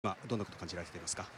どんなことを感じられていますか？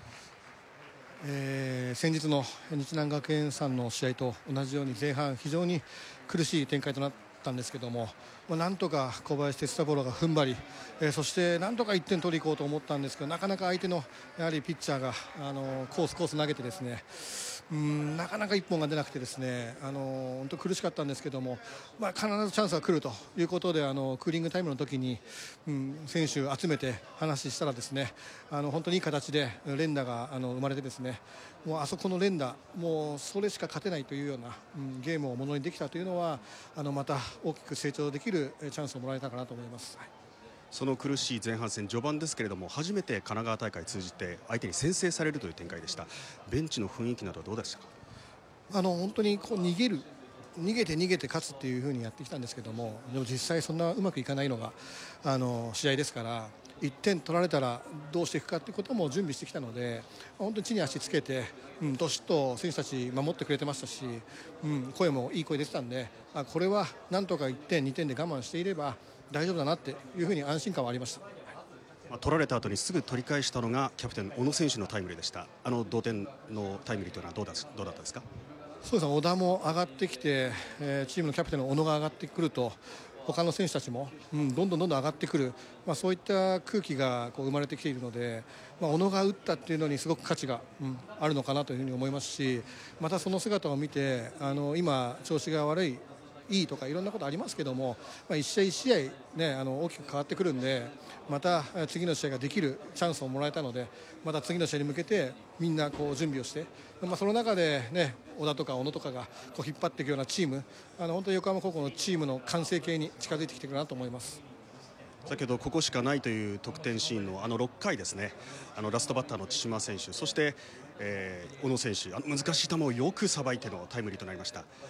先日の日南学園さんの試合と同じように前半非常に苦しい展開となったんですけども、なんとか小林哲太郎が踏ん張り、そしてなんとか1点取りに行こうと思ったんですけど、なかなか相手のやはりピッチャーがコース投げてですね、なかなか1本が出なくてですね、本当苦しかったんですけども、必ずチャンスが来るということでクーリングタイムの時に、選手集めて話したらですね、本当にいい形で連打が生まれてですね、もうあそこの連打、もうそれしか勝てないというような、ゲームをものにできたというのはまた大きく成長できるチャンスをもらえたかなと思います。 その苦しい前半戦序盤ですけれども、初めて神奈川大会通じて相手に先制されるという展開でした。ベンチの雰囲気などはどうでしたか？ 本当にこう逃げて勝つっていう風にやってきたんですけども、でも実際そんなうまくいかないのが試合ですから、1点取られたらどうしていくかということも準備してきたので、本当に地に足つけて、どしっと選手たち守ってくれてましたし、声もいい声出てたんで、これはなんとか1点2点で我慢していれば大丈夫だなっていう風に安心感はありました。 取られた後にすぐ取り返したのがキャプテン小野選手のタイムリーでした。同点のタイムリーというのはどうだったですか？ そうですね、小田も上がってきて、チームのキャプテンの小野が上がってくると、他の選手たちも、どんどん上がってくる、そういった空気が生まれてきているので、小野が打ったっていうのにすごく価値が、あるのかなというふうに思いますし、またその姿を見て今、調子が悪いいいとかいろんなことありますけども、一試合一試合、大きく変わってくるんで、また次の試合ができるチャンスをもらえたので、また次の試合に向けてみんな準備をして、その中で、小田とか小野とかが引っ張っていくようなチーム、本当に横浜高校のチームの完成形に近づいてきているなと思います。 先ほどここしかないという得点シーンの6回ですね、ラストバッターの千島選手、そして、小野選手、難しい球をよくさばいてのタイムリーとなりました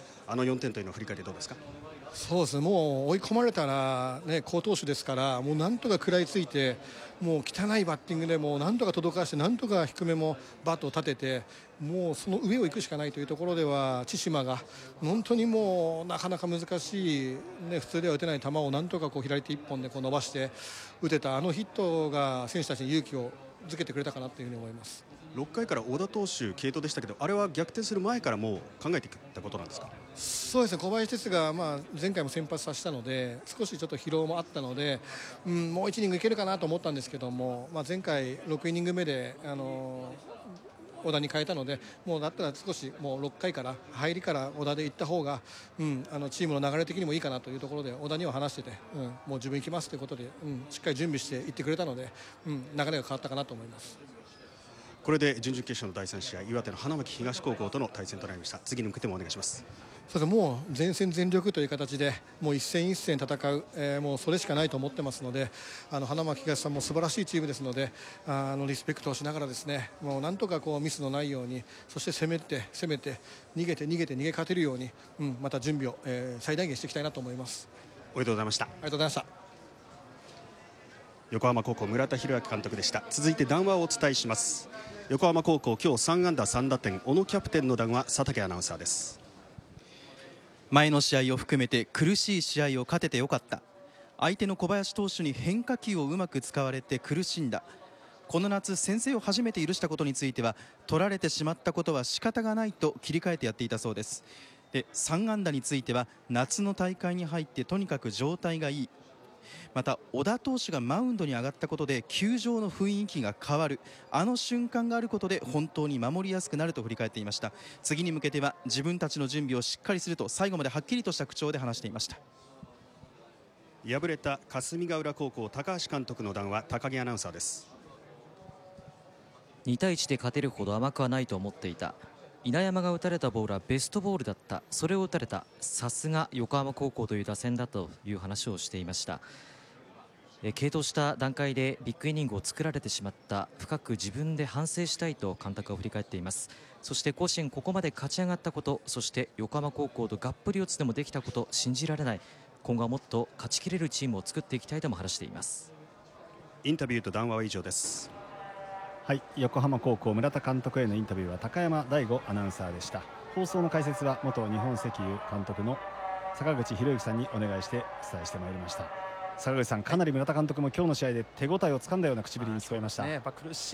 。4点というのを振り返ってどうですか？ そうですね、もう追い込まれたら、好投手ですから、もうなんとか食らいついて、もう汚いバッティングでもうなんとか届かして、なんとか低めもバットを立てて、もうその上を行くしかないというところでは、千島が本当にもうなかなか難しい、普通では打てない球をなんとか左手一本で伸ばして打てた、ヒットが選手たちに勇気をづけてくれたかなというふうに思います。 6回から小田投手継投でしたけど、あれは逆転する前からもう考えていたことなんですか？ そうですね、小林哲が前回も先発させたので、少しちょっと疲労もあったので、もう1イニングいけるかなと思ったんですけども、前回6イニング目で小田に変えたので、もうだったら少しもう6回から入りから小田で行った方が、チームの流れ的にもいいかなというところで小田には話してて、もう自分行きますということで、しっかり準備していってくれたので、流れが変わったかなと思います。 これで準々決勝の第3試合、岩手の花巻東高校との対戦となりました。次に向けてもお願いします。 そうですね、もう全戦全力という形でもう一戦一戦戦う、もうそれしかないと思ってますので、花巻東さんも素晴らしいチームですので、リスペクトをしながらですね、もうなんとかミスのないように、そして攻めて逃げ勝てるように、また準備を、最大限していきたいなと思います。 おめでとうございました。 ありがとうございました。 横浜高校村田博明監督でした。続いて談話をお伝えします。横浜高校今日3安打3打点、小野キャプテンの談話、佐竹アナウンサーです。 前の試合を含めて苦しい試合を勝ててよかった。相手の小林投手に変化球をうまく使われて苦しんだ。この夏先制を初めて許したことについては、取られてしまったことは仕方がないと切り替えてやっていたそうです。で、3安打については夏の大会に入ってとにかく状態がいい。また小田投手がマウンドに上がったことで球場の雰囲気が変わる、あの瞬間があることで本当に守りやすくなると振り返っていました。次に向けては自分たちの準備をしっかりすると最後まではっきりとした口調で話していました。 敗れた霞ヶ浦高校高橋監督の談話、高木アナウンサーです。 2対1で勝てるほど甘くはないと思っていた。稲山が打たれたボールはベストボールだった。それを打たれた。さすが横浜高校という打線だという話をしていました。継投した段階でビッグイニングを作られてしまった。深く自分で反省したいと監督は振り返っています。そして甲子園ここまで勝ち上がったこと、そして横浜高校とがっぷり四つでもできたこと、信じられない。今後はもっと勝ちきれるチームを作っていきたいとも話しています。 インタビューと談話は以上です。 はい、横浜高校村田監督へのインタビューは高山大吾アナウンサーでした。放送の解説は元日本石油監督の坂口博之さんにお願いしてお伝えしてまいりました。 坂口さん、かなり村田監督も今日の試合で手応えをつかんだような唇に聞こえました。 やっぱ苦しい